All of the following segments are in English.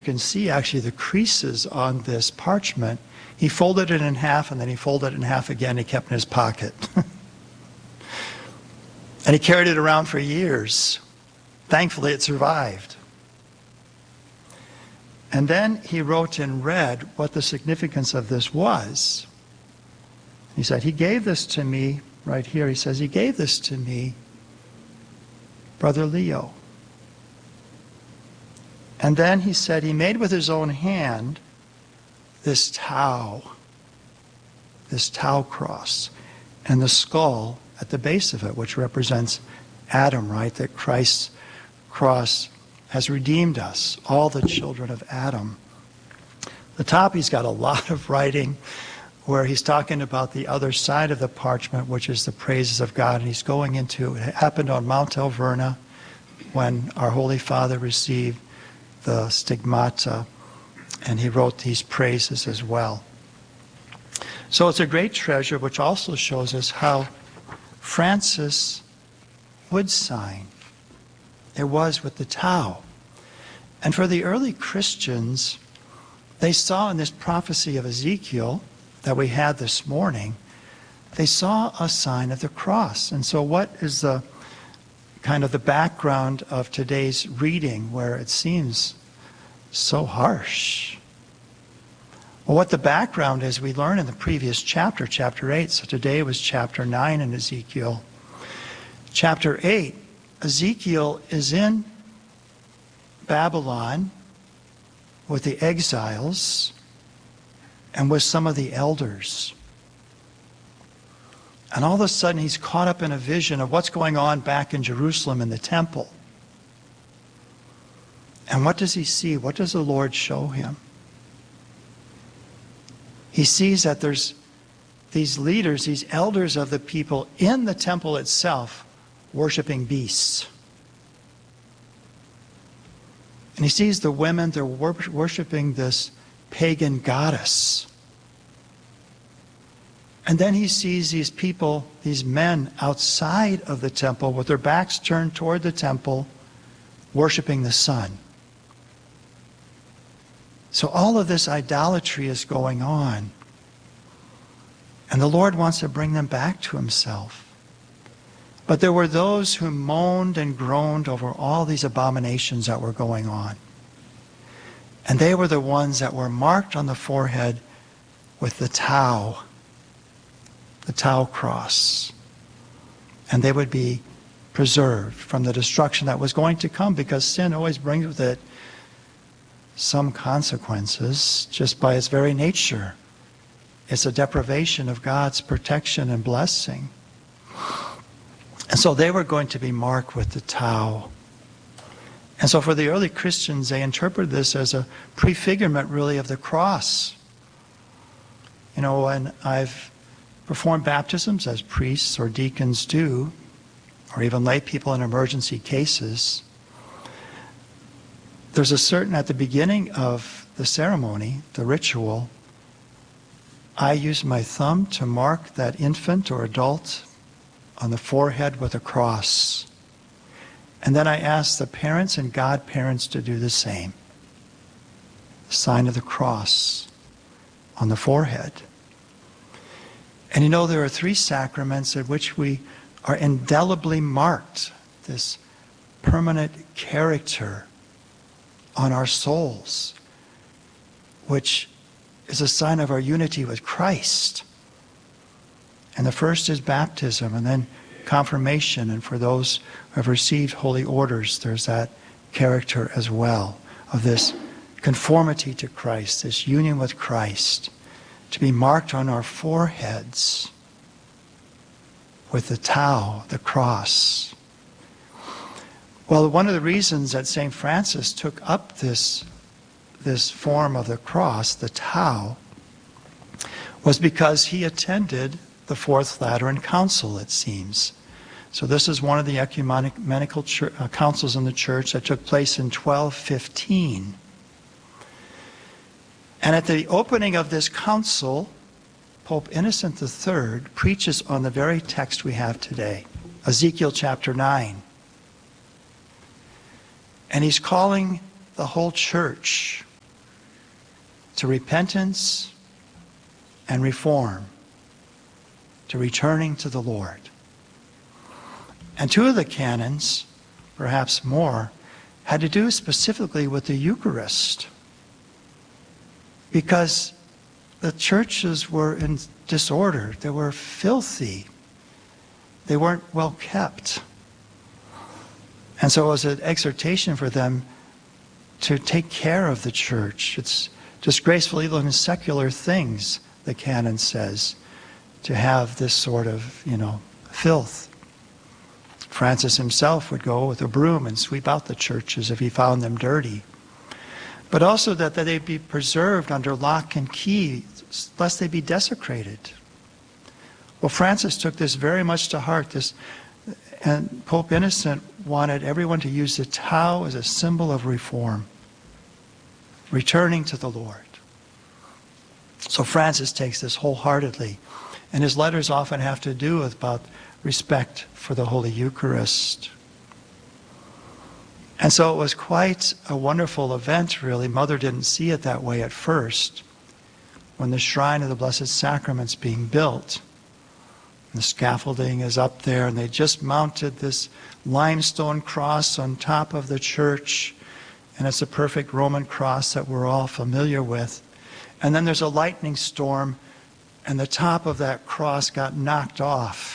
You can see actually the creases on this parchment. He folded it in half, and then he folded it in half again. He kept it in his pocket. And he carried it around for years. Thankfully, it survived. And then he wrote in red what the significance of this was. He said, he gave this to me, right here, he says, he gave this to me, Brother Leo. And then he said he made with his own hand this tau cross, and the skull at the base of it, which represents Adam, right? That Christ's cross has redeemed us, all the children of Adam. The top, he's got a lot of writing where he's talking about the other side of the parchment, which is the praises of God. And he's going into, it happened on Mount Alverna when our Holy Father received the stigmata, and he wrote these praises as well. So it's a great treasure, which also shows us how Francis would sign. It was with the tau. And for the early Christians, they saw in this prophecy of Ezekiel that we had this morning, they saw a sign of the cross. And so what is the kind of the background of today's reading where it seems so harsh? Well, what the background is, we learn in the previous chapter, chapter 8. So today was chapter 9 in Ezekiel. Chapter 8, Ezekiel is in Babylon with the exiles and with some of the elders. And all of a sudden he's caught up in a vision of what's going on back in Jerusalem in the temple. And what does he see? What does the Lord show him? He sees that there's these leaders, these elders of the people in the temple itself worshiping beasts. And he sees the women, they're worshiping this pagan goddess. And then he sees these people, these men outside of the temple with their backs turned toward the temple, worshiping the sun. So all of this idolatry is going on. And the Lord wants to bring them back to himself. But there were those who moaned and groaned over all these abominations that were going on. And they were the ones that were marked on the forehead with the tau cross. And they would be preserved from the destruction that was going to come, because sin always brings with it some consequences just by its very nature. It's a deprivation of God's protection and blessing. And so they were going to be marked with the tau. And so for the early Christians, they interpreted this as a prefigurement, really, of the cross. You know, when I've performed baptisms, as priests or deacons do, or even lay people in emergency cases, there's a certain, at the beginning of the ceremony, the ritual, I use my thumb to mark that infant or adult on the forehead with a cross. And then I ask the parents and godparents to do the same. The sign of the cross on the forehead. And you know, there are 3 sacraments in which we are indelibly marked, this permanent character on our souls, which is a sign of our unity with Christ. And the first is baptism, and then confirmation. And for those who have received holy orders, there's that character as well, of this conformity to Christ, this union with Christ, to be marked on our foreheads with the tau, the cross. Well, one of the reasons that St. Francis took up this form of the cross, the tau, was because he attended the Fourth Lateran Council, it seems. So this is one of the ecumenical councils in the church that took place in 1215. And at the opening of this council, Pope Innocent III preaches on the very text we have today, Ezekiel chapter 9. And he's calling the whole church to repentance and reform, to returning to the Lord. And two of the canons, perhaps more, had to do specifically with the Eucharist, because the churches were in disorder. They were filthy. They weren't well kept. And so it was an exhortation for them to take care of the church. It's disgraceful even in secular things, the canon says, to have this sort of, filth. Francis himself would go with a broom and sweep out the churches if he found them dirty. But also that they be preserved under lock and key, lest they be desecrated. Well, Francis took this very much to heart, and Pope Innocent wanted everyone to use the tau as a symbol of reform, returning to the Lord. So Francis takes this wholeheartedly, and his letters often have to do with about respect for the Holy Eucharist. And so it was quite a wonderful event, really. Mother didn't see it that way at first. When the shrine of the Blessed Sacrament's being built, the scaffolding is up there, and they just mounted this limestone cross on top of the church, and it's a perfect Roman cross that we're all familiar with. And then there's a lightning storm, and the top of that cross got knocked off.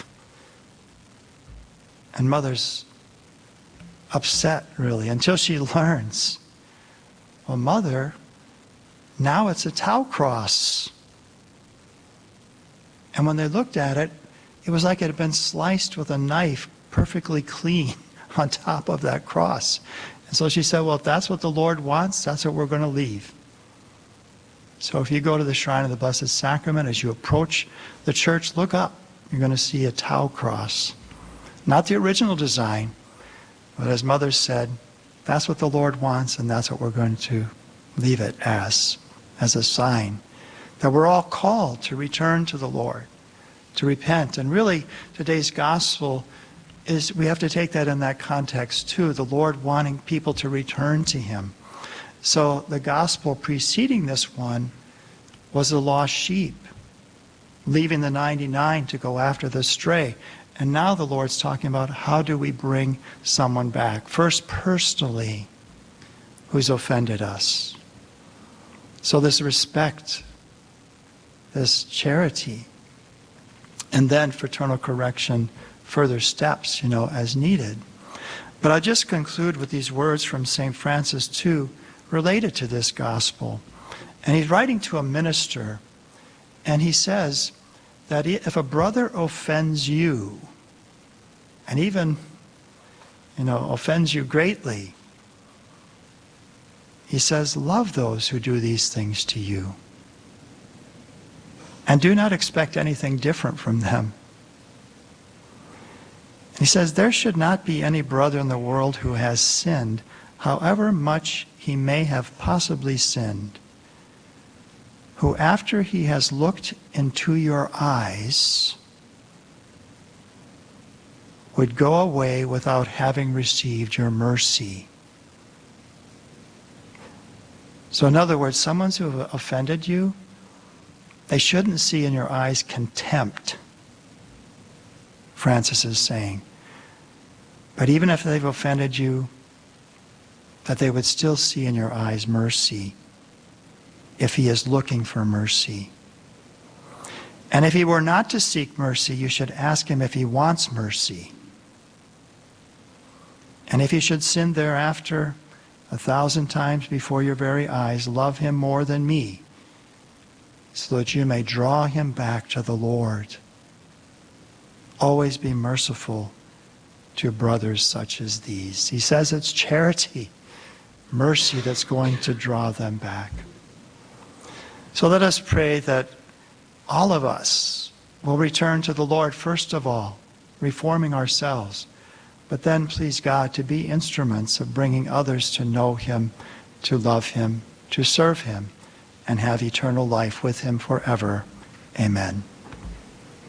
And Mother's upset, really, until she learns, well, Mother, now it's a tau cross. And when they looked at it, it was like it had been sliced with a knife, perfectly clean, on top of that cross. And so she said, well, if that's what the Lord wants, that's what we're going to leave. So if you go to the shrine of the Blessed Sacrament, as you approach the church, look up. You're going to see a tau cross. Not the original design, but as Mother said, that's what the Lord wants, and that's what we're going to leave it as a sign that we're all called to return to the Lord, to repent. And really, today's gospel is, we have to take that in that context too, the Lord wanting people to return to Him. So the gospel preceding this one was the lost sheep, leaving the 99 to go after the stray. And now the Lord's talking about how do we bring someone back. First, personally, who's offended us. So this respect, this charity, and then fraternal correction, further steps, as needed. But I'll just conclude with these words from St. Francis too, related to this gospel. And he's writing to a minister, and he says that if a brother offends you, and even, offends you greatly, he says, love those who do these things to you. And do not expect anything different from them. And he says, there should not be any brother in the world who has sinned, however much he may have possibly sinned, who after he has looked into your eyes would go away without having received your mercy. So in other words, someone who offended you, they shouldn't see in your eyes contempt, Francis is saying. But even if they've offended you, that they would still see in your eyes mercy, if he is looking for mercy. And if he were not to seek mercy, you should ask him if he wants mercy. And if he should sin thereafter 1,000 times before your very eyes, love him more than me, so that you may draw him back to the Lord. Always be merciful to brothers such as these. He says it's charity, mercy that's going to draw them back. So let us pray that all of us will return to the Lord, first of all, reforming ourselves, but then, please God, to be instruments of bringing others to know him, to love him, to serve him, and have eternal life with him forever. Amen.